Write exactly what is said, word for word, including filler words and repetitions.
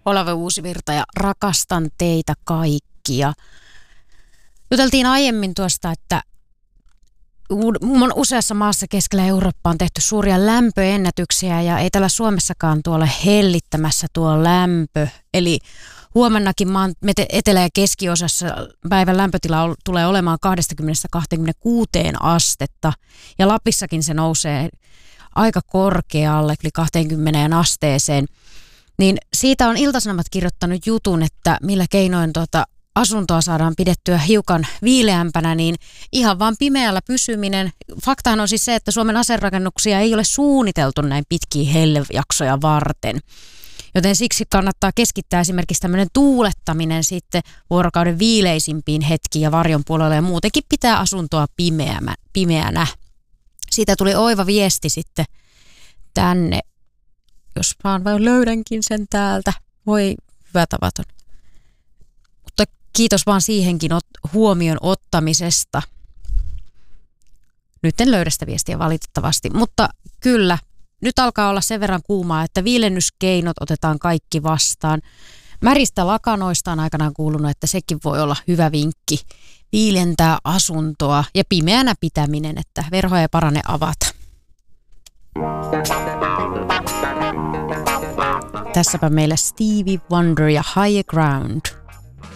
Olave Uusivirta ja rakastan teitä kaikkia. Juteltiin aiemmin tuosta, että useassa maassa keskellä Eurooppaa on tehty suuria lämpöennätyksiä ja ei täällä Suomessakaan tuolle hellittämässä tuo lämpö. Eli huomennakin maan etelä- ja keskiosassa päivän lämpötila tulee olemaan kaksikymmentä kaksikymmentäkuusi astetta ja Lapissakin se nousee aika korkealle, eli kaksikymmentä asteeseen. Niin siitä on Ilta-Sanomat kirjoittanut jutun, että millä keinoin tuota asuntoa saadaan pidettyä hiukan viileämpänä, niin ihan vaan pimeällä pysyminen. Faktahan on siis se, että Suomen asuinrakennuksia ei ole suunniteltu näin pitkiä hellejaksoja varten. Joten siksi kannattaa keskittää esimerkiksi tämmöinen tuulettaminen sitten vuorokauden viileisimpiin hetkiin ja varjon puolelle ja muutenkin pitää asuntoa pimeämä, pimeänä. Siitä tuli oiva viesti sitten tänne, jos vaan vaan löydänkin sen täältä. Voi hyvä tavaton. Mutta kiitos vaan siihenkin ot- huomion ottamisesta. Nyt en löydä sitä viestiä valitettavasti, mutta kyllä. Nyt alkaa olla sen verran kuumaa, että viilennyskeinot otetaan kaikki vastaan. Märistä lakanoista on aikanaan kuulunut, että sekin voi olla hyvä vinkki. Viilentää asuntoa ja pimeänä pitäminen, että verhoja ei parane avata. Tässäpä meillä Stevie Wonder ja Higher Ground.